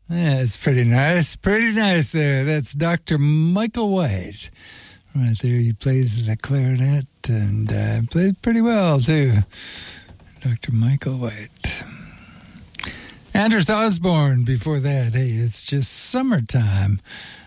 Yeah, it's pretty nice. Pretty nice there. That's Dr. Michael White. Right there, he plays the clarinet and plays pretty well, too. Dr. Michael White. Anders Osborne before that. Hey, it's just summertime.